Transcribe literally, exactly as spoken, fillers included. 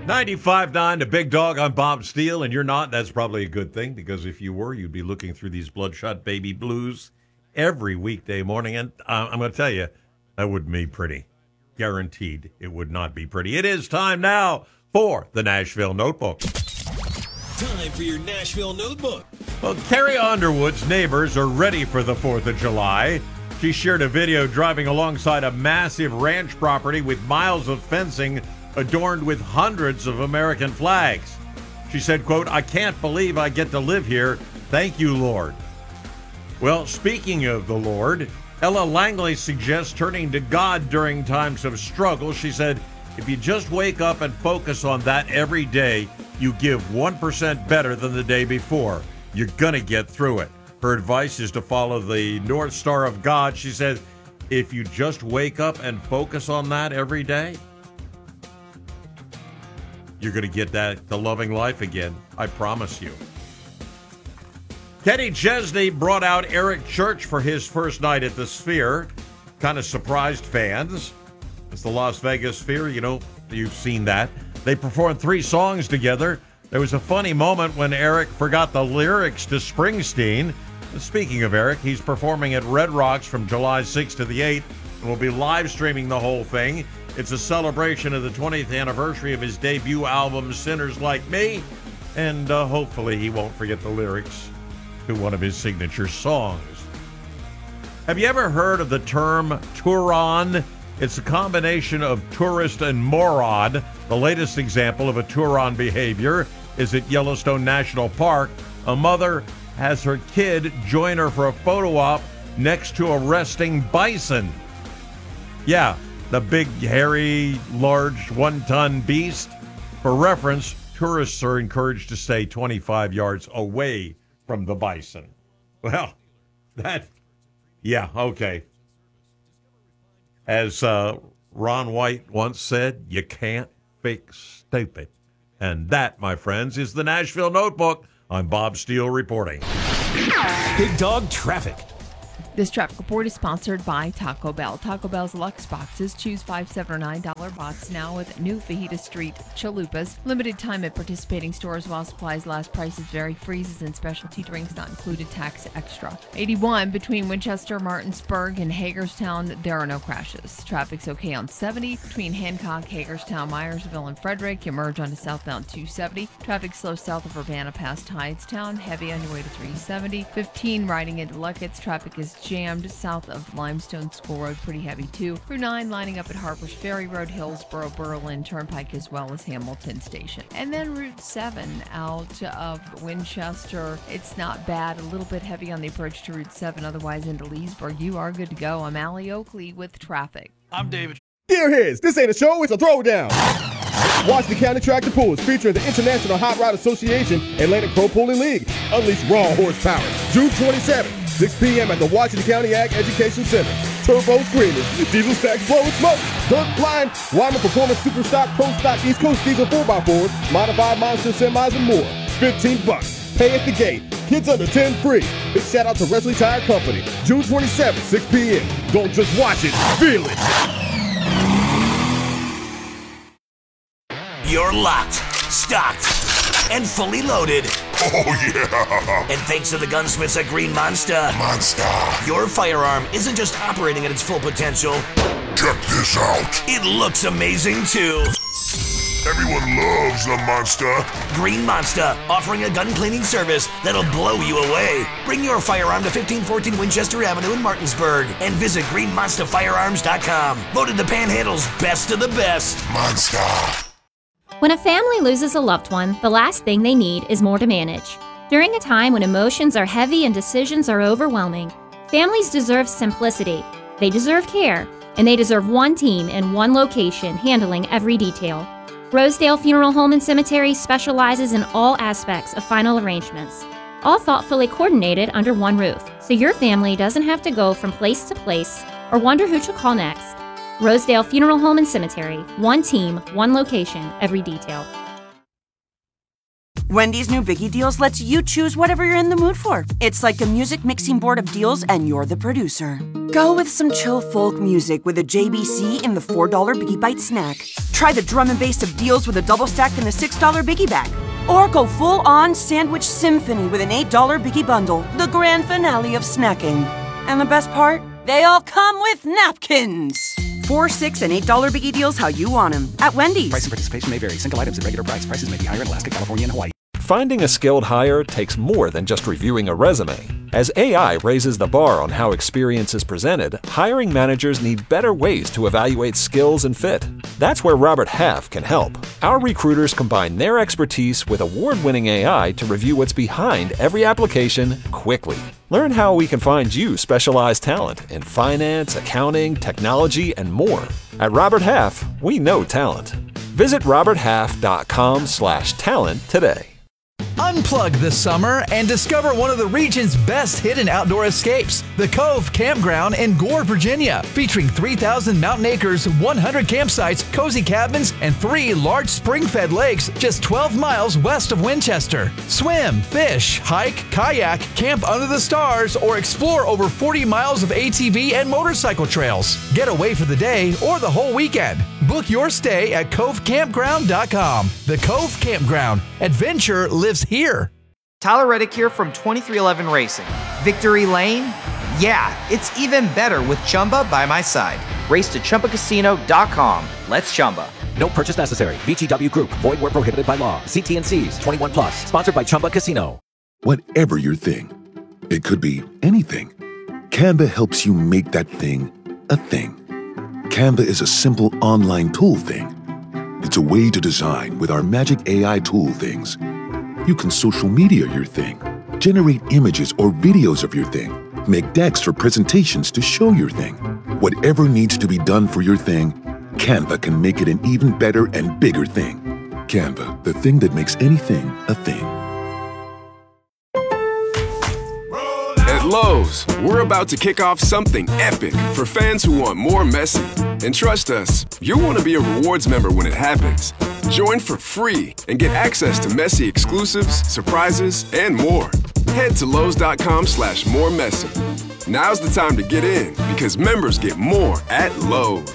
ninety-five point nine, the Big Dog. I'm Bob Steele, and you're not. That's probably a good thing, because if you were, you'd be looking through these Bloodshot Baby blues every weekday morning. And uh, I'm going to tell you, that wouldn't be pretty. Guaranteed it would not be pretty. It is time now for the Nashville Notebook. Time for your Nashville Notebook. Well, Carrie Underwood's neighbors are ready for the fourth of July. She shared a video driving alongside a massive ranch property with miles of fencing adorned with hundreds of American flags. She said, quote, "I can't believe I get to live here. Thank you, Lord." Well, speaking of the Lord, Ella Langley suggests turning to God during times of struggle. She said, if you just wake up and focus on that every day, you give one percent better than the day before. You're going to get through it. Her advice is to follow the North Star of God. She says, if you just wake up and focus on that every day, you're going to get that the loving life again. I promise you. Kenny Chesney brought out Eric Church for his first night at the Sphere. Kind of surprised fans. It's the Las Vegas Sphere, you know, you've seen that. They performed three songs together. There was a funny moment when Eric forgot the lyrics to Springsteen. Speaking of Eric, he's performing at Red Rocks from July sixth to the eighth, and will be live streaming the whole thing. It's a celebration of the twentieth anniversary of his debut album, Sinners Like Me, and uh, hopefully he won't forget the lyrics to one of his signature songs. Have you ever heard of the term Turon? It's a combination of tourist and moron. The latest example of a Turon behavior is at Yellowstone National Park. A mother has her kid join her for a photo op next to a resting bison. Yeah, the big, hairy, large, one-ton beast. For reference, tourists are encouraged to stay twenty-five yards away from the bison. Well, that, yeah, okay. As uh, Ron White once said, you can't fake stupid. And that, my friends, is the Nashville Notebook. I'm Bob Steele reporting. Big Dog Traffic. This traffic report is sponsored by Taco Bell. Taco Bell's Lux Boxes. Choose five, seven, or nine dollar box now with new Fajita Street chalupas. Limited time at participating stores while supplies last. Prices vary. Freezes and specialty drinks not included. Tax extra. eighty-one between Winchester, Martinsburg, and Hagerstown. There are no crashes. Traffic's okay on seventy between Hancock, Hagerstown, Myersville, and Frederick. You merge onto southbound two seventy. Traffic slow south of Urbana past Hydestown. Heavy on your way to three seventy. fifteen riding into Luckett's. Traffic is jammed south of Limestone School Road, pretty heavy too. Route nine lining up at Harper's Ferry Road, Hillsboro, Berlin Turnpike, as well as Hamilton Station. And then Route seven out of Winchester. It's not bad, a little bit heavy on the approach to Route seven, otherwise into Leesburg. You are good to go. I'm Allie Oakley with traffic. I'm David. Dear Heads, this ain't a show, it's a throwdown. Washington County Tractor Pools featuring the International Hot Rod Association Atlantic Pro Pooling League. Unleash raw horsepower. June twenty-seventh, six p.m. at the Washington County Ag Education Center. Turbo screaming, diesel stacks blowing smoke, dirt flying, Wyman Performance Super Stock Pro Stock East Coast Diesel four by fours, modified monster semis, and more. fifteen bucks. Pay at the gate. Kids under ten free. Big shout out to Wesley Tire Company. June twenty-seventh, six p.m. Don't just watch it, feel it. You're locked, stocked, and fully loaded. Oh, yeah. And thanks to the gunsmiths at Green Monster, Monster. your firearm isn't just operating at its full potential. Check this out. It looks amazing, too. Everyone loves the Monster. Green Monster, offering a gun cleaning service that'll blow you away. Bring your firearm to fifteen fourteen Winchester Avenue in Martinsburg and visit green monster firearms dot com. Voted the Panhandle's best of the best. Monster. When a family loses a loved one, the last thing they need is more to manage. During a time when emotions are heavy and decisions are overwhelming, families deserve simplicity, they deserve care, and they deserve one team in one location handling every detail. Rosedale Funeral Home and Cemetery specializes in all aspects of final arrangements, all thoughtfully coordinated under one roof, so your family doesn't have to go from place to place or wonder who to call next. Rosedale Funeral Home and Cemetery. One team, one location, every detail. Wendy's new Biggie Deals lets you choose whatever you're in the mood for. It's like a music mixing board of deals, and you're the producer. Go with some chill folk music with a J B C in the four dollar Biggie Bite snack. Try the drum and bass of deals with a double stack in the six dollar Biggie Bag. Or go full-on sandwich symphony with an eight dollar Biggie Bundle, the grand finale of snacking. And the best part? They all come with napkins. Four, six, and eight dollar Biggie Deals how you want them at Wendy's. Price and participation may vary. Single items at regular price. Prices may be higher in Alaska, California, and Hawaii. Finding a skilled hire takes more than just reviewing a resume. As A I raises the bar on how experience is presented, hiring managers need better ways to evaluate skills and fit. That's where Robert Half can help. Our recruiters combine their expertise with award-winning A I to review what's behind every application quickly. Learn how we can find you specialized talent in finance, accounting, technology, and more. At Robert Half, we know talent. Visit robert half dot com slash talent today. Unplug this summer and discover one of the region's best hidden outdoor escapes, the Cove Campground in Gore, Virginia, featuring three thousand mountain acres, one hundred campsites, cozy cabins, and three large spring-fed lakes just twelve miles west of Winchester. Swim, fish, hike, kayak, camp under the stars, or explore over forty miles of A T V and motorcycle trails. Get away for the day or the whole weekend. Book your stay at cove campground dot com. The Cove Campground. Adventure lives here. Tyler Reddick here from twenty-three eleven Racing. Victory Lane? Yeah, it's even better with Chumba by my side. Race to chumba casino dot com. Let's Chumba. No purchase necessary. V G W Group. Void where prohibited by law. See T and C's. twenty-one plus. Sponsored by Chumba Casino. Whatever your thing, it could be anything. Canva helps you make that thing a thing. Canva is a simple online tool thing. It's a way to design with our magic A I tool things. You can social media your thing, generate images or videos of your thing, make decks for presentations to show your thing. Whatever needs to be done for your thing, Canva can make it an even better and bigger thing. Canva, the thing that makes anything a thing. At Lowe's, we're about to kick off something epic for fans who want more Messi. And trust us, you'll want to be a rewards member when it happens. Join for free and get access to Messi exclusives, surprises, and more. Head to Lowe's.com slash more Messi. Now's the time to get in because members get more at Lowe's.